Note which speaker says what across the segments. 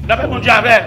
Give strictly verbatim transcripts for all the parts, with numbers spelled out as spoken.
Speaker 1: D'après mon Dieu avec.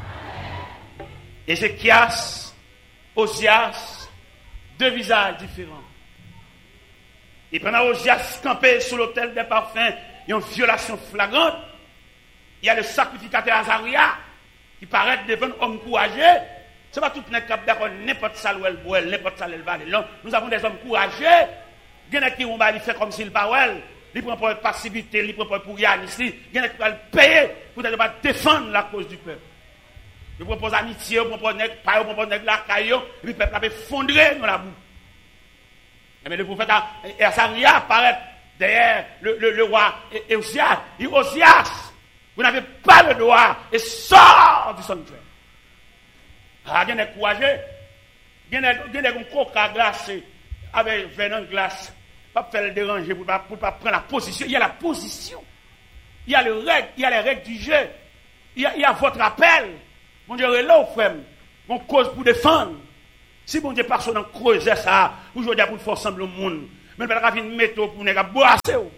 Speaker 1: Ézéchias, Osias, deux visages différents. Et pendant Osias campé sous l'autel des parfums, il y a une violation flagrante. Il y a le sacrificateur Azaria qui paraît devant un homme courageux. Ce n'est pas tout le monde qui est d'accord, n'importe ça où elle boit, n'importe ça où elle va. Nous avons des hommes courageux. Il y en a qui vont faire comme s'ils parlent. Ils prennent pour passivité, ils prennent pour rien ici. Il y en a qui vont payer pour défendre la cause du peuple. Ils proposent amitié, ils proposent la caillou, et puis le peuple a effondré dans la boue. Mais le prophète Azaria apparaît derrière le, le, le roi Osias. Il dit Osias, vous n'avez pas le droit et sort du sanctuaire. Ah, il y a des courageux. Il y a des coca glacés avec venin glace. Pas faire le déranger pour ne pas, pas prendre la position. Il y a la position. Il y a, le règle, il y a les règles du jeu. Il y a, il y a votre appel. Mon Dieu, est là au frère. Mon cause pour défendre. Si mon Dieu passe dans creuser ça, aujourd'hui pour faire ensemble le monde. Mais il va y une méthode pour ne boire.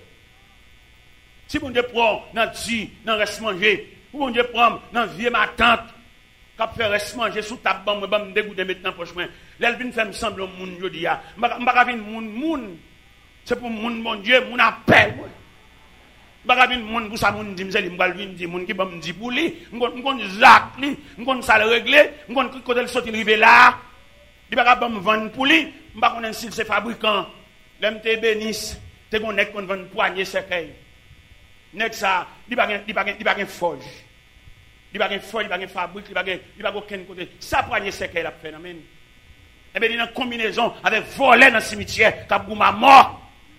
Speaker 1: Si mon Dieu prend dans le dans reste manger, ou mon Dieu prend dans vieux ma tante, qui fait reste manger sous ta bande, je vais me dégoûter maintenant prochainement. L'elvin fait me semble au monde, je dis, je ne vais pas venir monde, monde. C'est pour mon mon Dieu, mon appel. Je ne vais pas venir monde pour ça, mon dit, je vais venir monde qui va me dire pour lui, je vais zac lui, je vais ça le régler, je vais côté le sortir arriver là. Il va pas me vendre pour lui, je ne vais pas connaître si c'est fabricant. L'homme te bénisse, tu connais qu'on vend poignée cercueil. Nek ça, il va il va il va une forge. Il va une forge, il va une fabrique, il va il va aucun côté. Ça poignée cercueil la phénomène. Et bien il y a une combinaison avec voler dans le cimetière, cap gouma mort.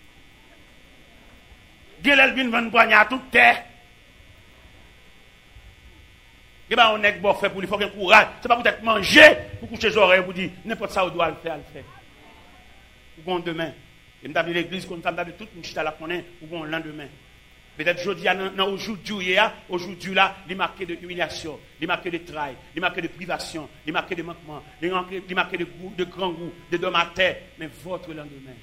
Speaker 1: Gelel vinn vendre poignée à toute terre. Et ben on est bon fait pour lui faut un courage. C'est pas peut-être manger pour coucher les oreilles pour dire n'importe ça on doit le faire, le faire. Pour demain. Et nous avons l'église comme ça, nous avons toute une chita la connaît pour le lendemain. Peut-être aujourd'hui, aujourd'hui, aujourd'hui là, il est marqué de humiliation, il est marqué de travail, il est marqué de privation, il est marqué de manquement, il est marqué de, de grand goût, de dom à terre, mais votre lendemain.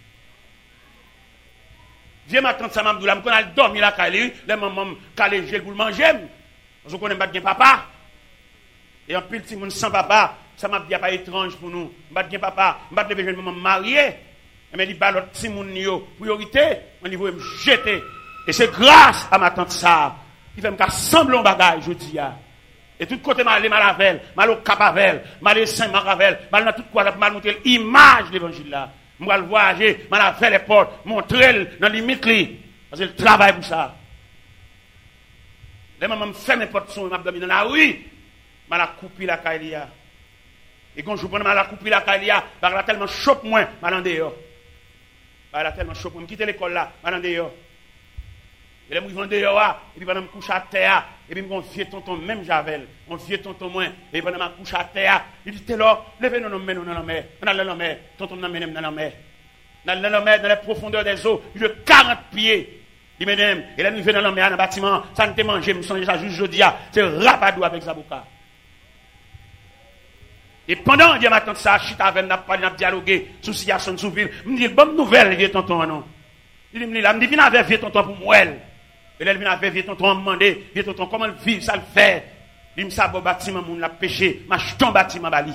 Speaker 1: Viens ma tante sa maman, quand elle dormi la calée, les mamans calée, j'ai pour manger. Parce qu'on n'aime pas bien papa. Et en plus, si on sans papa, ça m'a dit pas étrange pour nous. On pas bien papa, on pas de maman mariée. Mais il balot si mon yo priorité, on niveau me jeter. Et c'est grâce à ma tante ça qui fait me sembler un bagage je dis ya. Et tout côté mal mal avec, mal au Capavel, mal Saint Maravel, mal dans tout quoi mal montrer l'image de l'évangile là. Moi le voyager, mal avec les portes, montrer dans limite li parce que le travail pour ça. Les maman me fait mes portes son m'a dormi dans la rue, mal a coupé la caïlia. Et quand je prends mal a coupé la caïlia, par là tellement chope moins mal en dehors. Par là tellement chope moi quitter l'école là, mal en dehors. Et là, je vais dehors, et puis pendant que je me couche à terre, et puis mon vieux tonton, même Javel, mon vieux tonton moins, et puis pendant que je me couche à terre, il dit, t'es là, levez-nous dans la mer, dans la mer, tonton nous mène dans la mer. Dans la mer, dans les profondeurs des eaux, de quarante pieds. Il me dit, et là, nous venons dans la mer, dans le bâtiment, ça ne te mange, je me sens déjà juste jeudi, c'est rapadou avec Zabouka. Et pendant que je m'attends ça, je suis avec n'a pas dialogué sur situation sous ville, je me dis, bonne nouvelle, vieux tonton, non. Il me dit, là, je me dis, viens avec vieux tonton pour moi. Et là, il vient avec vieux tonton demandé, vieux tonton, comment le vivre, ça le fait. Il me dit, ça, bon bâtiment, mon l'a péché, ma jeton bâtiment, bali.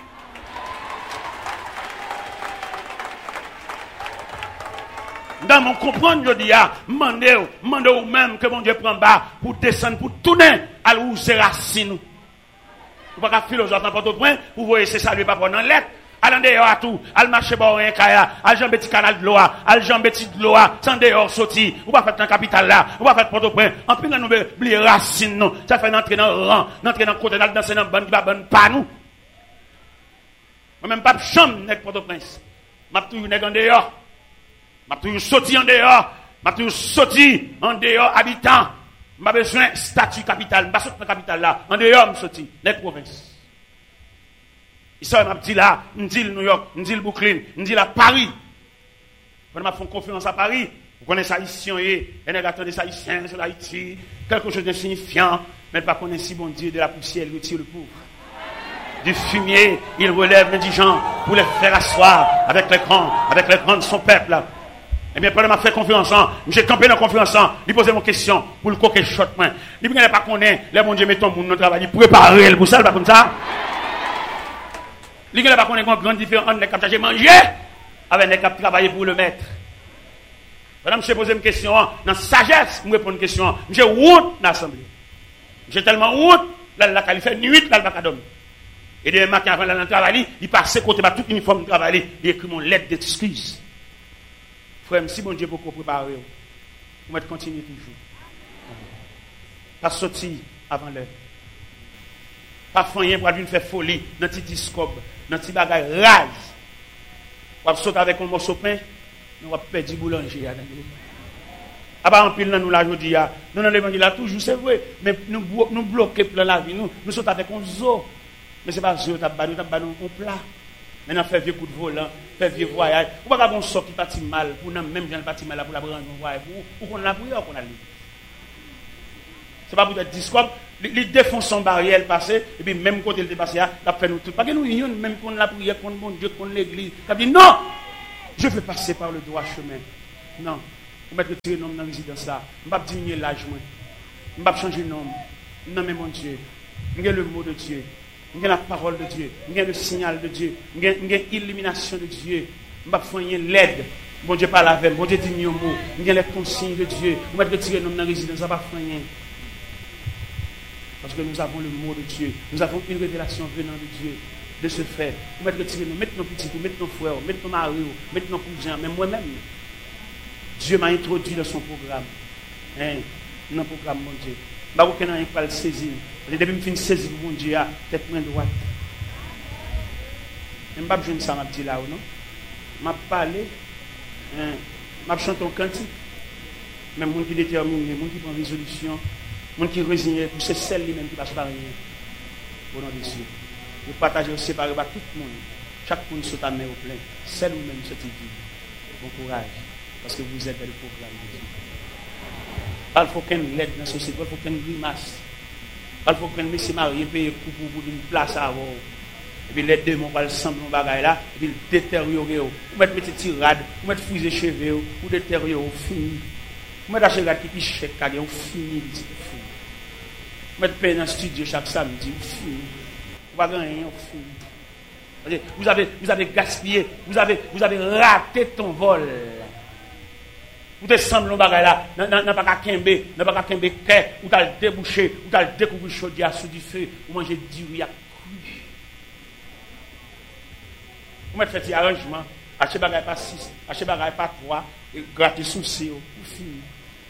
Speaker 1: Dans mon comprendre, je dis, ah, mandez, mandez ou même que mon Dieu prend bas pour descendre, pour tourner à l'où c'est racine. Vous pas qu'à philosophe dans Port-au-Prince, vous voyez, c'est ça, lui, pas prendre dans lettre. Allez dehors à tout, allez marcher par un kaya, allez jambe petit canal de l'eau, allez jambe petit de l'eau, sans dehors sorti, ou pas faire dans la capitale là, ou pas faire Port-au-Prince, en plus nous oublier racine non, ça fait entrer dans le rang, entrer dans le côté, dans danser dans le ban qui va bonne pas nous. Moi même pas de chambre avec Port-au-Prince. M'a toujours nèg en dehors. M'a toujours sorti en dehors, m'a toujours sorti en dehors habitant. M'a besoin statut capitale, pas sorti dans la capitale là, en dehors me sorti, les provinces. Il sort, m'a dit là, me dit New York, me dit le Brooklyn, me dit là Paris. Quand m'a fait confiance à Paris, vous connaissez haïtien et un négateur des haïtiens sur Haïti, quelque chose de signifiant, mais pas connaître si bon Dieu de la poussière il retire le pauvre. Du fumier, il relève l'indigent pour les faire asseoir avec les grands, avec les grands de son peuple. Eh bien, pendant que je fais conférence, j'ai campé dans la conférence, il posait mon question pour le coquet shot. Il ne pas connaître, les bon Dieu met ton monde dans le travail, il préparer pour ça, pas comme ça. Il ne pas connaître une grande différence entre les qui ont mangé avec les qui ont travaillé pour le maître. Madame, je pose une question, dans la sagesse, je réponds une question. J'ai honte dans l'assemblée. J'ai tellement honte, là, là, il fait nuit, là, il va dormir. Et demain matin, avant d'aller travailler, il passe côté par tout uniforme de travail, il écrit mon lettre d'excuse. Frère, si bon Dieu peut préparer, vous mettez continuer toujours. Pas sortir avant l'heure. Pas faire rien pour venir faire folie dans petit discobre, dans petit bagage rage. Pas sauter avec un morceau de pain, nous va perdre du boulanger. Ah bah en pile nous la jodi a. Nous dans l'évangile là toujours c'est vrai, mais nous nous bloquer dans la vie nous, nous sautons avec un zoo. Mais c'est pas zoo t'a ba nous t'a ba nous on plat. Maintenant faire vieux coup de volant, faire vieux voyage. Ou pas qu'on sort qui parti mal pour nous même gens parti mal là pour la prendre un voyage pour qu'on la prière qu'on a lu. C'est pas pour être discours, il défonce son barrière passé et puis même côté il dépasse là, il fait nous tout. Parce que nous unions même qu'on la prière contre mon Dieu, contre l'église. Il dit non. Je veux passer par le droit chemin. Non. Je vais retirer le nom dans la résidence là. Je ne vais pas diminuer l'âge. Je ne vais pas changer le nom. Non, mais mon Dieu. J'ai le mot de Dieu. J'ai la parole de Dieu. J'ai le signal de Dieu. J'ai l'illumination de Dieu. Je ne vais pas faire l'aide. Bon Dieu parle avec moi. Bon Dieu dit un mot. J'ai les consignes de Dieu. Je vais retirer le nom dans la résidence. Je ne vais pas faire rien. Parce que nous avons le mot de Dieu. Nous avons une révélation venant de Dieu. De ce fait, vous mettez retirer nous, mettez nos petits, mettez nos frères, mettez nos maris, mettez nos cousins, même moi-même. Dieu m'a introduit dans son programme. Hein, dans le programme, mon Dieu. Je ne sais pas si je le saisir. Depuis que je finis de saisir mon Dieu, tête main droite. Je ne sais pas si je ça, je là ou non. Je parlé, je chante un cantique. Même les gens qui déterminent, les gens qui prennent résolution, les gens qui résignent, pour c'est celle même qui passe par rien. Au nom de Dieu. Vous partagez, vous séparez par tout le monde. Chaque monde saute à main au plein. C'est nous-mêmes ce qui bon courage. Parce que vous êtes dans le programme de Dieu. Il faut qu'une lettre dans la société, il faut qu'une grimace. Il faut qu'un monsieur marié paye pour une place à avoir. Et puis les deux m'ont pas le sang de bagaille là. Et puis le détériorer. Vous mettez des tirades, vous mettez fusée cheveux, vous détériorer, vous fini. Vous mettez des tirades qui chèque, vous fini. Vous mettez payer dans le studio chaque samedi, vous fini. Vous avez, vous avez gaspillé, vous avez, vous avez raté ton vol. Vous te semblez là, n'a pas qu'à quimber, n'a pas qu'à quimber, ou t'as le débouché, ou t'as le découvert chaudière sous du feu, ou manger du riz à cru. Vous mettez fait des arrangements, achetez bagaille pas six, achetez bagaille pas trois, et grattez souci, vous finissez.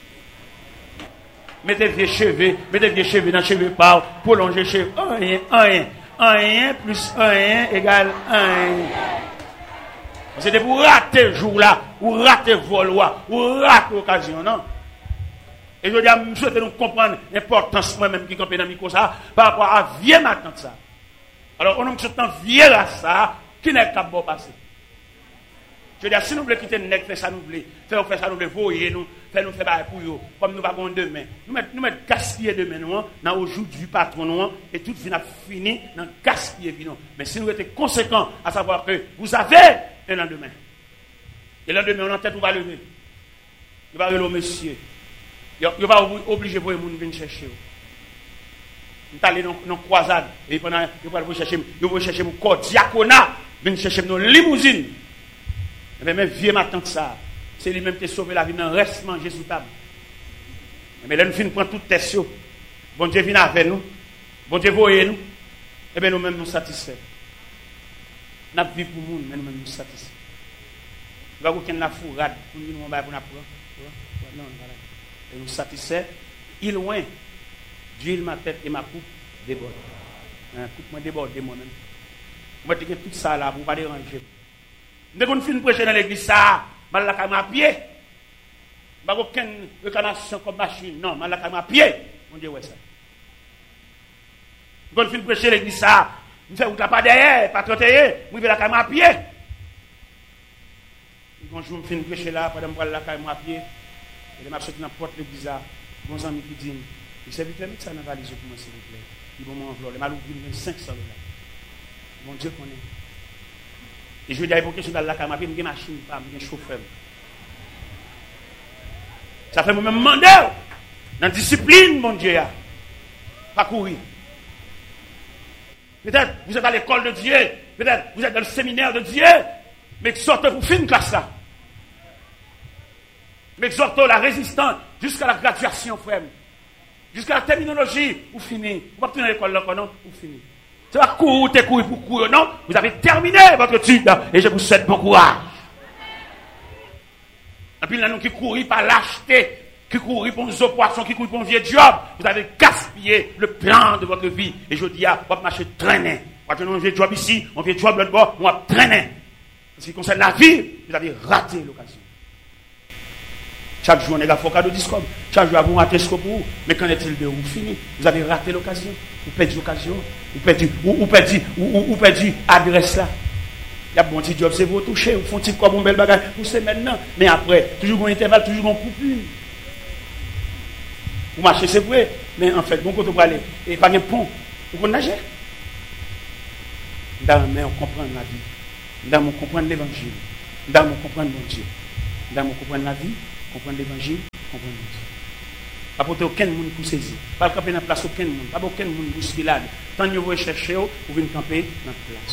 Speaker 1: Mettez vieux cheveux, mettez vieux cheveux dans cheveux par, prolonger cheveux, rien, rien. un plus un égale un. C'était pour rater le jour là, ou rater le vol, ou rater l'occasion, non? Et je dis, je souhaite nous comprendre l'importance moi-même qui campé dans le micro ça, par rapport à vieux matin ça. Alors, on nous souhaite vieux là ça, qui n'est pas bon passé. Je veux dire, si nous voulons quitter le nec, faire ça nous voulons, faire ça nous voulons, voyer nous, faire nous faire pour eux, comme nous avons demain. Nous mettons nous mettre gaspiller demain, nous, dans aujourd'hui patron, nous, et tout vient fini dans gaspiller, nous. Mais si nous étions conséquents à savoir que vous avez un lendemain, et le lendemain, on en tête, on va lever. Il va lever au monsieur. Il va obliger pour les gens de venir chercher. Nous allons aller dans une croisade, et pendant, il va chercher, il va chercher mon corps diaconat, venir chercher nos limousines. Mais même vieux matin que ça, c'est lui-même qui a sauvé la vie, mais reste manger sous table. Mais là, nous finissons prendre toute tête. Bon Dieu vient avec nous. Bon Dieu voyez nous. Et bien nous-mêmes nous satisfaits. Nous vivons pour nous, mais nous-mêmes nous satisfaits. Nous n'avons aucune la fourrade pour nous pour nous apprendre. Non, voilà. Et nous satisfaits. Il loin, d'huile ma tête et ma coupe déborde. La coupe m'a débordé moi-même. Moi, je tout ça là pour ne pas déranger. Dès qu'on finit de prêcher dans l'église, ça, je vais à pied. Je n'ai aucune réclamation comme machine. Non, je vais à pied. Mon Dieu, ouais ça. Dès qu'on finit de prêcher dans l'église, ça, je fais pas pas derrière, pas trotter, je vais à pied. Quand je finis de prêcher là, pendant que je vais à pied, et je vais sortir dans la porte de l'église là, mon ami qui dit, il s'est vite mettre ça dans la valise pour moi, s'il vous plaît. Il va m'envoyer, il m'a ouvert cinq cents dollars. Mon Dieu connaît. Et je veux dire, pour question de la caméra, j'ai une machine, j'ai un chauffeur. Ça fait moi-même demander dans la discipline, mon Dieu. Pas courir. Peut-être vous êtes à l'école de Dieu. Peut-être vous êtes dans le séminaire de Dieu. Mais sortez pour finir classe là. Mais exhortez la résistance jusqu'à la graduation, frère. Jusqu'à la terminologie, vous finissez. Vous ne pouvez pas à l'école là, non? Vous finissez. C'est pas courir, t'es courir pour courir, non? Vous avez terminé votre étude et je vous souhaite bon courage. Et puis là, nous qui courons par lâcheté, qui courons pour nos poissons, qui courons pour un vieux job, vous avez gaspillé le plan de votre vie. Et je dis, ah, vous va marcher traîner. Vous avez un vieux job ici, un vieux job l'autre bord, on va traîner. En ce qui concerne la vie, vous avez raté l'occasion. Chaque jour, on est là, il faut cadeau discours. Chaque jour, vous ratez ce que vous. Mais qu'en est-il de vous fini? Vous avez raté l'occasion. Vous perdez l'occasion. Vous perdez, vous, vous perdez, vous, vous perdez l'adresse là. Il y a un bon petit job, c'est vous toucher. Vous font un petit comme un bel bagage. Vous savez maintenant. Mais après, toujours un intervalle, toujours un coupure. Vous marchez, c'est vrai. Mais en fait, bon côté pour aller. Et pas de pont. Vous pouvez nager. Dans mais on comprend la vie. Dans on comprend l'évangile. Dans on comprend mon Dieu. Dans on comprend la vie. Comprendre l'évangile, comprendre Dieu. Pas pour aucun monde pour saisir. Pas camper dans la place aucun monde. Pas aucun monde pour se là. Tant que vous cherchez, vous venez camper dans la place.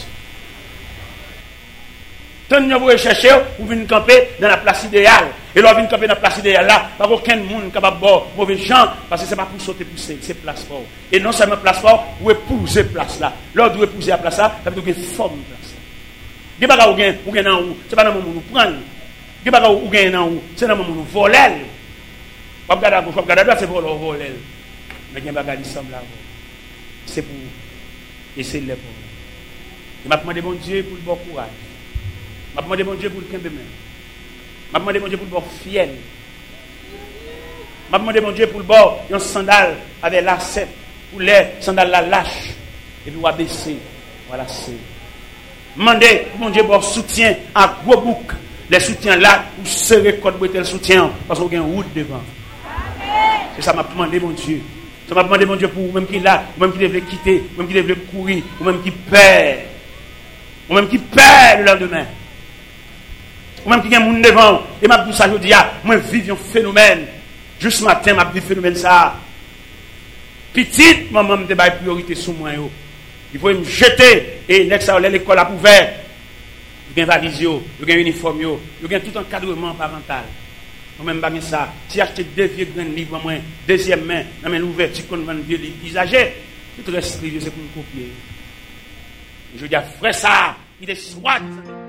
Speaker 1: Tant que vous cherchez, vous venez camper dans la place idéale. Et là, vous venez camper dans la place idéale là. Pas aucun monde capable de boire mauvais gens. Parce que ce n'est pas pour sauter pousser, c'est place fort. Et non seulement place fort, vous épouser place là. Là, vous épouser la place là, ça veut dire que vous forme place là. Vous n'avez pas de gain dans où. Ce n'est pas dans le moment où vous prenez. Qui va ou gagner dans où c'est dans le moment où voler pas regarder à gauche pas regarder à droite c'est voler voler mais qui bagaille semble là c'est pour essayer de le pour il m'a demandé bon Dieu pour le bon courage m'a demandé bon Dieu pour le kembe m'a demandé bon Dieu pour le bon fiel m'a demandé bon Dieu pour le bon un sandal avec lacet pour les sandales la lâche et puis on va baisser voilà c'est demandez bon Dieu pour soutien à gros bouc. Les soutiens là, vous serrez code pour le soutien, parce qu'on a une route devant. C'est ça m'a demandé, mon Dieu. Ça m'a demandé, mon Dieu, pour vous-même qui est là, vous-même qui devez quitter, vous-même qui devez courir, vous-même qui perd, vous-même qui perd le lendemain. Vous-même qui a un monde devant. Et m'a dit ça, je dis, ah, moi, vive un phénomène. Juste ce matin, m'a dit phénomène ça. Petite, maman, me débat priorité sur moi. Il faut me jeter, et next à l'école a ouvert. Il y a un valisio, il y a un uniforme, il y a tout encadrement parental. Moi-même, je ça. Si acheter deux vieux grands livres, moi, deuxième main, dans une ouverture qu'on vend vieux livres usagés, tout reste c'est pour me copier. Je dis, frère, ça, il est soit.